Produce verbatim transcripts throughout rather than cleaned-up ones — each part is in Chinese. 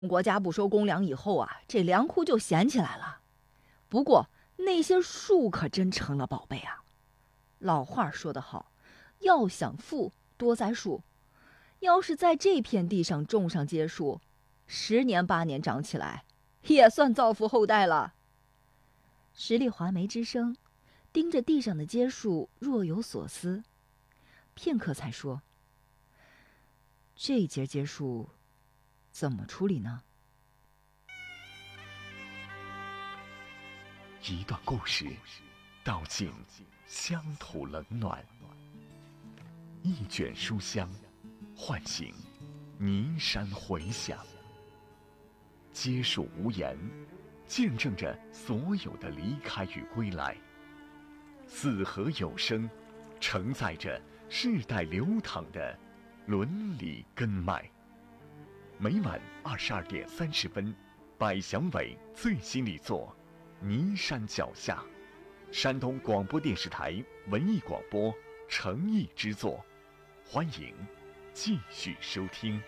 国家不收公粮以后啊，这粮库就闲起来了。不过那些树可真成了宝贝啊。老话说得好，要想富，多栽树。要是在这片地上种上秸树，十年八年长起来，也算造福后代了。石丽华没吱声，盯着地上的秸树，若有所思。片刻才说：“这节秸树怎么处理呢？” 一段故事，道尽乡土冷暖；一卷书香，唤醒泥山回响。秸树无言，见证着所有的离开与归来；四合有声，承载着世代流淌的伦理根脉。每晚二十二点三十分，百祥伟最新力作《泥山脚下》，山东广播电视台文艺广播诚意之作，欢迎继续收听。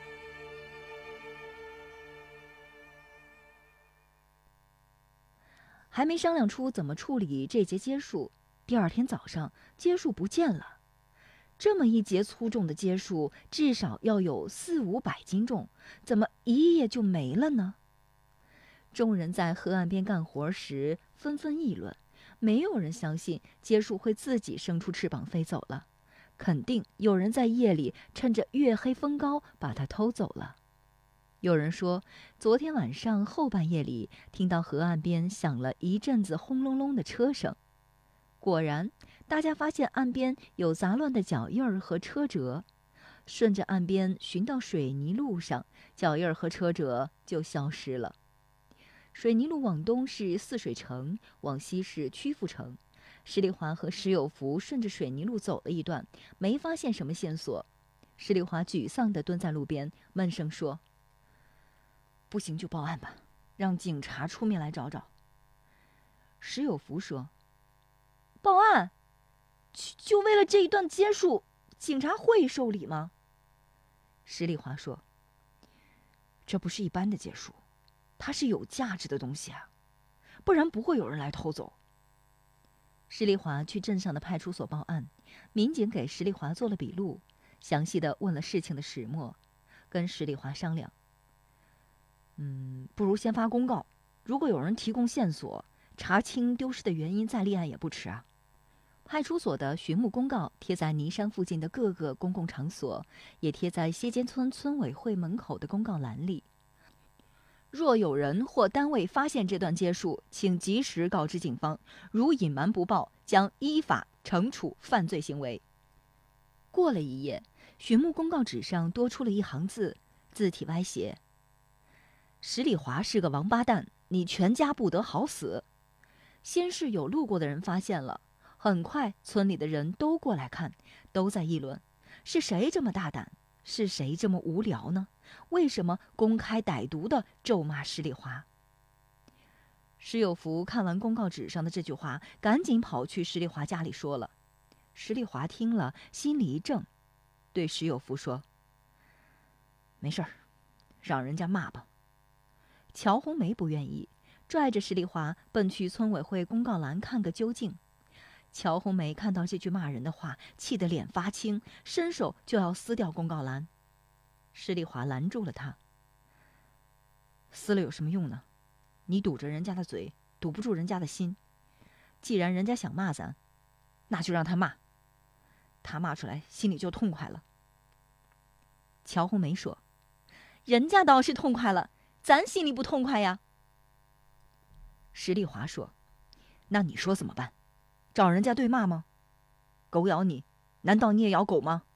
还没商量出怎么处理这节秸树，第二天早上秸树不见了。这么一节粗重的秸树，至少要有四五百斤重，怎么一夜就没了呢？众人在河岸边干活时纷纷议论，没有人相信秸树会自己生出翅膀飞走了，肯定有人在夜里趁着月黑风高把它偷走了。有人说，昨天晚上后半夜里听到河岸边响了一阵子轰隆隆的车声。果然，大家发现岸边有杂乱的脚印儿和车辙，顺着岸边寻到水泥路上，脚印儿和车辙就消失了。水泥路往东是泗水城，往西是曲阜城。石丽华和石有福顺着水泥路走了一段，没发现什么线索。石丽华沮丧地蹲在路边，闷声说：“不行就报案吧，让警察出面来找找。”石有福说：“报案？就就为了这一段秸树，警察会受理吗？”石丽华说：“这不是一般的秸树，它是有价值的东西啊，不然不会有人来偷走。”石丽华去镇上的派出所报案，民警给石丽华做了笔录，详细的问了事情的始末，跟石丽华商量：“嗯，不如先发公告，如果有人提供线索，查清丢失的原因再立案也不迟啊。”派出所的寻墓公告贴在泥山附近的各个公共场所，也贴在歇间村村委会门口的公告栏里。若有人或单位发现这段秸树，请及时告知警方，如隐瞒不报，将依法惩处犯罪行为。过了一夜，寻墓公告纸上多出了一行字，字体歪斜：“石丽华是个王八蛋，你全家不得好死。”先是有路过的人发现了，很快村里的人都过来看，都在议论：是谁这么大胆？是谁这么无聊呢？为什么公开歹毒地咒骂石丽华？石有福看完公告纸上的这句话，赶紧跑去石丽华家里说了。石丽华听了，心里一怔，对石有福说：“没事儿，让人家骂吧。”乔红梅不愿意，拽着石丽华奔去村委会公告栏看个究竟。乔红梅看到这句骂人的话，气得脸发青，伸手就要撕掉公告栏。石丽华拦住了他：“撕了有什么用呢？你堵着人家的嘴，堵不住人家的心。既然人家想骂咱，那就让他骂，他骂出来心里就痛快了。”乔红梅说：“人家倒是痛快了，咱心里不痛快呀。”石丽华说：“那你说怎么办？找人家对骂吗？狗咬你，难道你也咬狗吗？”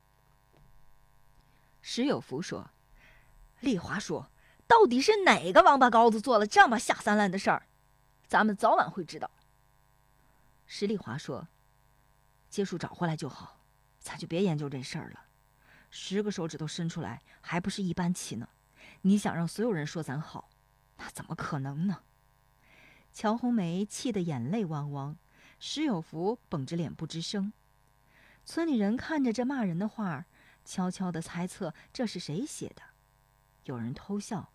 石有福说：“丽华说，到底是哪个王八羔子做了这么下三滥的事儿？咱们早晚会知道。”石丽华说：“秸树找回来就好，咱就别研究这事儿了。十个手指头伸出来，还不是一般齐呢？你想让所有人说咱好，那怎么可能呢？”乔红梅气得眼泪汪汪，石有福绷着脸不吱声。村里人看着这骂人的画，悄悄地猜测这是谁写的。 有人偷笑，